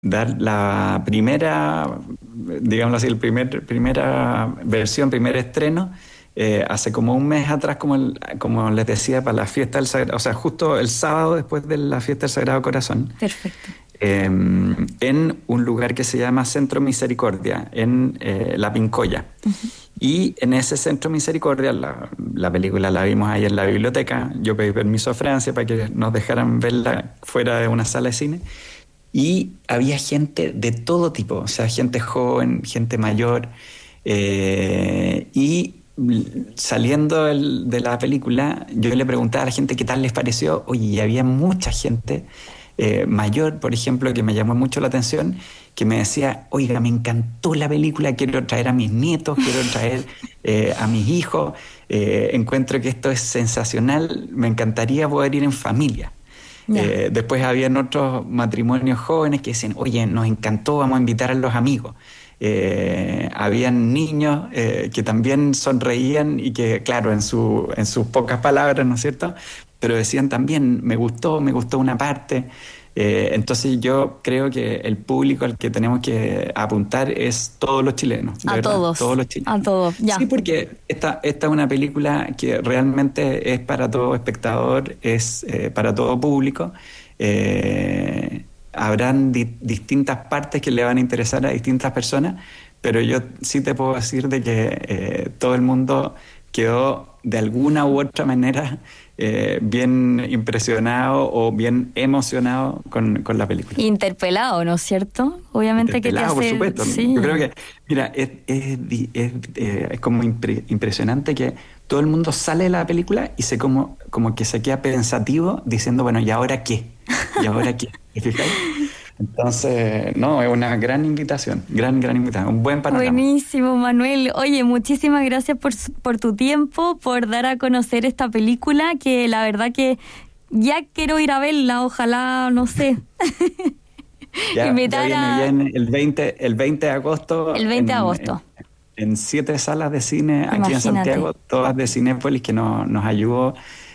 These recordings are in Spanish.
dar la primera, digámoslo así, primera versión, primer estreno, hace como un mes atrás, como les decía, para la fiesta del Sagrado, o sea, justo el sábado después de la fiesta del Sagrado Corazón. Perfecto. En un lugar que se llama Centro Misericordia, en La Pincoya. Uh-huh. Y en ese Centro Misericordia, la película la vimos ahí en la biblioteca. Yo pedí permiso a Francia para que nos dejaran verla fuera de una sala de cine. Y había gente de todo tipo, o sea, gente joven, gente mayor. Y saliendo de la película, yo le preguntaba a la gente qué tal les pareció. Oye, y había mucha gente mayor, por ejemplo, que me llamó mucho la atención, que me decía, oiga, me encantó la película, quiero traer a mis nietos, quiero traer a mis hijos, encuentro que esto es sensacional, me encantaría poder ir en familia. Después habían otros matrimonios jóvenes que decían, oye, nos encantó, vamos a invitar a los amigos. Habían niños que también sonreían y que, claro, en sus pocas palabras, ¿no es cierto?, pero decían también, me gustó una parte. Entonces yo creo que el público al que tenemos que apuntar es todos los chilenos. Todos los chilenos. A todos, ya. Sí, porque esta es una película que realmente es para todo espectador, es para todo público. Habrán distintas partes que le van a interesar a distintas personas, pero yo sí te puedo decir de que todo el mundo quedó de alguna u otra manera bien impresionado o bien emocionado con la película. Interpelado, ¿no es cierto? Obviamente que te hace... por supuesto. Sí. Yo creo que, mira, es como impresionante que todo el mundo sale de la película y como que se queda pensativo diciendo, bueno, ¿y ahora qué? ¿Y ahora qué? ¿Te fijas? Entonces, no, es una gran invitación, gran invitación, un buen panorama. Buenísimo, Manuel. Oye, muchísimas gracias por tu tiempo, por dar a conocer esta película, que la verdad que ya quiero ir a verla, ojalá, no sé. ya viene el 20 de agosto. El 20 de agosto. En 7 salas de cine aquí en Santiago, todas de Cinépolis, que nos ayudó.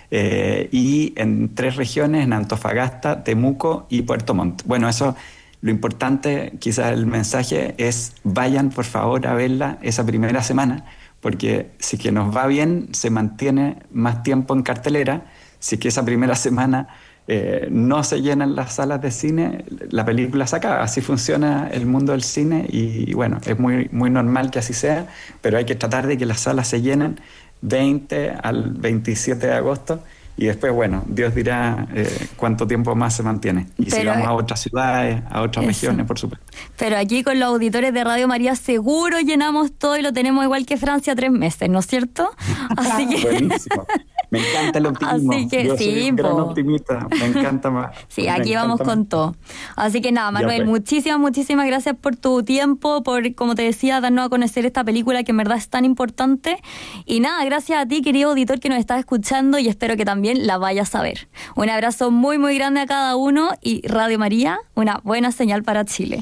Y en 3 regiones, en Antofagasta, Temuco y Puerto Montt. Bueno, eso, lo importante, quizás el mensaje es, vayan por favor a verla esa primera semana, porque si que nos va bien, se mantiene más tiempo en cartelera. Si que esa primera semana no se llenan las salas de cine, la película se acaba. Así funciona el mundo del cine y bueno, es muy, muy normal que así sea, pero hay que tratar de que las salas se llenen 20 al 27 de agosto y después, bueno, Dios dirá cuánto tiempo más se mantiene. Y si vamos a otras ciudades, a otras regiones, por supuesto. Pero aquí con los auditores de Radio María seguro llenamos todo y lo tenemos igual que Francia 3 meses, ¿no es cierto? Así que... Buenísimo. Me encanta el optimismo. Así que yo soy un gran optimista. Me encanta más. Sí, aquí vamos con todo. Así que nada, Manuel, muchísimas gracias por tu tiempo, por, como te decía, darnos a conocer esta película que en verdad es tan importante. Y nada, gracias a ti, querido auditor, que nos estás escuchando y espero que también la vayas a ver. Un abrazo muy, muy grande a cada uno y Radio María, una buena señal para Chile.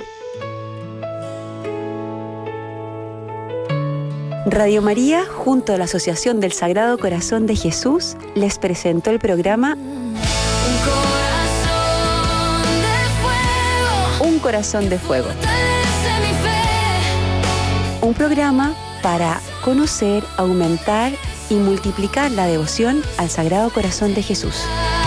Radio María, junto a la Asociación del Sagrado Corazón de Jesús, les presentó el programa Un Corazón de Fuego. Un programa para conocer, aumentar y multiplicar la devoción al Sagrado Corazón de Jesús.